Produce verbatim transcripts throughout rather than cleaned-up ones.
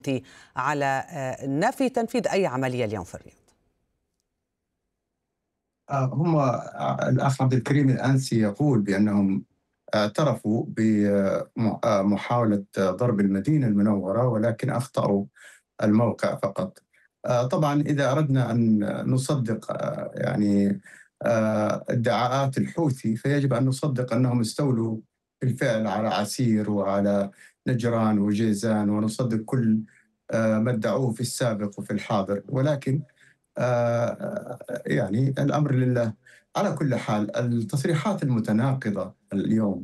على نفي تنفيذ أي عملية اليوم في الرياض؟ هم الأخ عبد الكريم الأنسي يقول بأنهم اعترفوا بمحاولة ضرب المدينة المنورة، ولكن أخطأوا الموقع فقط. طبعا إذا أردنا أن نصدق يعني ادعاءات الحوثي، فيجب أن نصدق أنهم استولوا بالفعل على عسير وعلى نجران وجيزان، ونصدق كل ما ادعوه في السابق وفي الحاضر. ولكن آه، يعني الأمر لله. على كل حال، التصريحات المتناقضة اليوم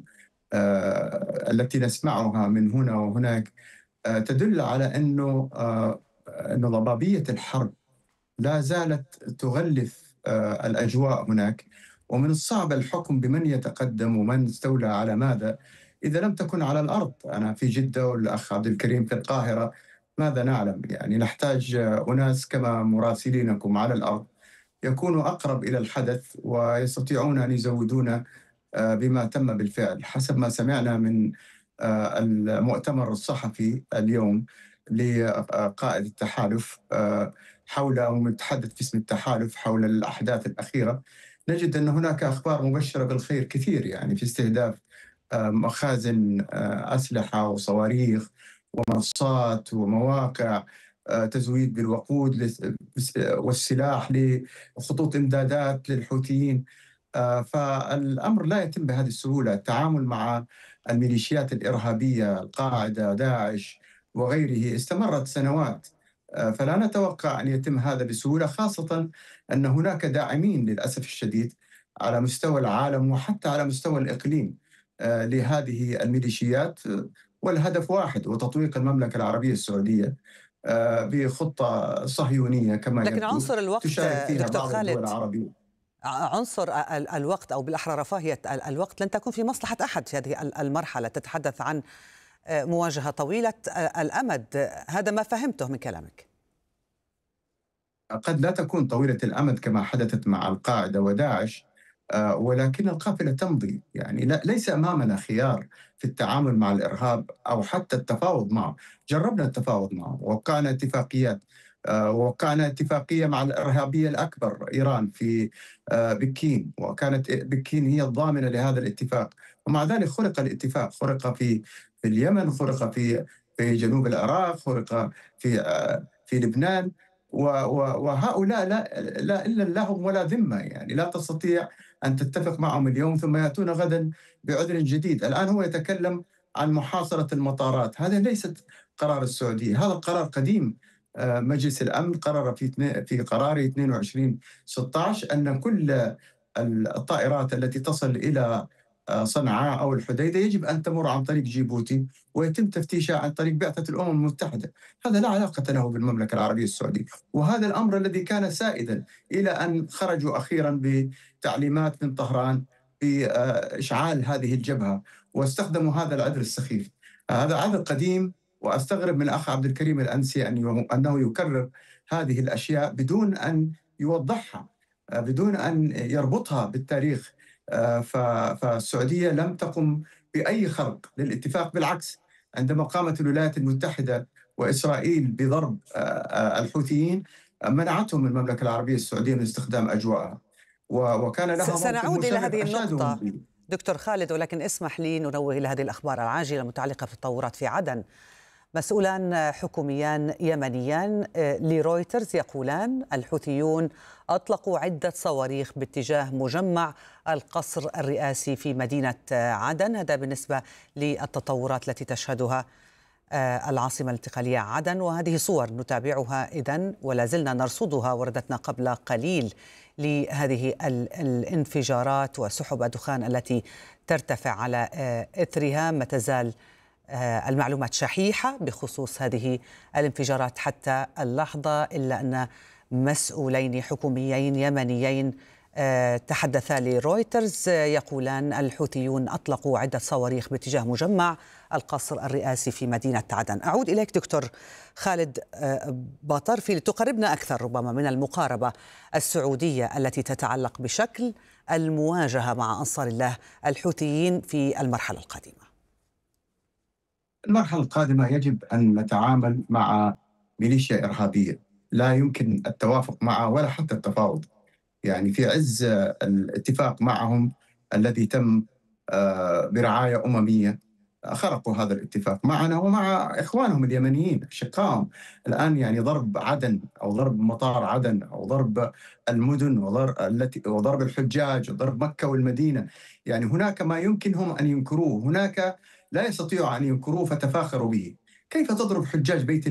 آه، التي نسمعها من هنا وهناك آه، تدل على أنه آه، أن ضبابية الحرب لا زالت تغلف آه، الأجواء هناك، ومن الصعب الحكم بمن يتقدم ومن استولى على ماذا إذا لم تكن على الأرض. أنا في جدة والأخ عبد الكريم في القاهرة، ماذا نعلم؟ يعني نحتاج آه، أناس كما مراسلينكم على الأرض يكونوا أقرب إلى الحدث ويستطيعون أن يزودون آه، بما تم بالفعل. حسب ما سمعنا من آه، المؤتمر الصحفي اليوم لقائد التحالف آه، حول، أو متحدث باسم التحالف، حول الأحداث الأخيرة، نجد أن هناك أخبار مبشرة بالخير كثير، يعني في استهداف آه، مخازن آه، أسلحة وصواريخ ومنصات ومواقع، آه، تزويد بالوقود لس- والسلاح لخطوط إمدادات للحوثيين. آه، فالأمر لا يتم بهذه السهولة. التعامل مع الميليشيات الإرهابية، القاعدة، داعش وغيره، استمرت سنوات. آه، فلا نتوقع أن يتم هذا بسهولة، خاصة أن هناك داعمين للأسف الشديد على مستوى العالم وحتى على مستوى الإقليم آه، لهذه الميليشيات، آه، والهدف واحد: وتطويق المملكة العربية السعودية آه، بخطة صهيونية كما لكن يبدو عنصر الوقت تشارك فيها دكتور بعض الدول خالد، العربية. عنصر ال- الوقت أو بالأحرى رفاهية ال- الوقت لن تكون في مصلحة أحد في هذه ال- المرحلة. تتحدث عن مواجهة طويلة الأمد، هذا ما فهمته من كلامك. قد لا تكون طويلة الأمد كما حدثت مع القاعدة وداعش، آه، ولكن القافلة تمضي. يعني لا ليس أمامنا خيار في التعامل مع الإرهاب أو حتى التفاوض معه. جربنا التفاوض معه، ووقعنا اتفاقيات، آه، ووقعنا اتفاقية مع الإرهابية الأكبر إيران في آه، بكين، وكانت بكين هي الضامنة لهذا الاتفاق، ومع ذلك خرق الاتفاق. خرق في في اليمن، خرق في في جنوب العراق، خرق في آه، في لبنان. وهؤلاء لا, لا إلا لهم ولا ذمة، يعني لا تستطيع أن تتفق معهم اليوم ثم يأتون غدا بعذر جديد. الآن هو يتكلم عن محاصرة المطارات، هذا ليست قرار السعودية، هذا القرار قديم. آه، مجلس الأمن قرر في في قراره اثنين وعشرين ستة عشر أن كل الطائرات التي تصل إلى آه، صنعاء أو الحديدة يجب أن تمر عن طريق جيبوتي ويتم تفتيشها عن طريق بعثة الأمم المتحدة. هذا لا علاقة له بالمملكة العربية السعودية، وهذا الأمر الذي كان سائدا إلى أن خرجوا أخيرا بتعليمات من طهران بإشعال هذه الجبهة، واستخدموا هذا العذر السخيف. هذا عذر قديم، وأستغرب من الأخ عبد الكريم الأنسي أنه يكرر هذه الأشياء بدون أن يوضحها، بدون أن يربطها بالتاريخ. فالسعودية لم تقم بأي خرق للاتفاق، بالعكس، عندما قامت الولايات المتحدة وإسرائيل بضرب الحوثيين منعتهم المملكة العربية السعودية من استخدام أجوائها، وكان لها موقف سنعود إلى مشرف هذه أشادهم النقطة به. دكتور خالد، ولكن اسمح لي ننوه إلى هذه الأخبار العاجلة المتعلقة في التطورات في عدن. مسؤولان حكوميان يمنيان لرويترز يقولان الحوثيون أطلقوا عدة صواريخ باتجاه مجمع القصر الرئاسي في مدينة عدن. هذا بالنسبة للتطورات التي تشهدها العاصمة الانتقالية عدن، وهذه صور نتابعها إذن ولا زلنا نرصدها. وردتنا قبل قليل لهذه الانفجارات وسحب الدخان التي ترتفع على إثرها. ما تزال المعلومات شحيحة بخصوص هذه الانفجارات حتى اللحظة، إلا أن مسؤولين حكوميين يمنيين تحدثا لرويترز يقولان الحوثيون أطلقوا عدة صواريخ باتجاه مجمع القصر الرئاسي في مدينة عدن. أعود إليك دكتور خالد باطرفي لتقربنا أكثر ربما من المقاربة السعودية التي تتعلق بشكل المواجهة مع أنصار الله الحوثيين في المرحلة القادمة. المرحلة القادمة يجب أن نتعامل مع ميليشيا إرهابية لا يمكن التوافق معها ولا حتى التفاوض. يعني في عز الاتفاق معهم الذي تم آه، برعاية أممية، خرقوا هذا الاتفاق معنا ومع إخوانهم اليمنيين أشقائهم. الآن يعني ضرب عدن أو ضرب مطار عدن أو ضرب المدن وضرب, التي وضرب الحجاج وضرب مكة والمدينة. يعني هناك ما يمكنهم أن ينكروه، هناك لا يستطيعوا أن ينكروه فتفاخروا به. كيف تضرب حجاج بيت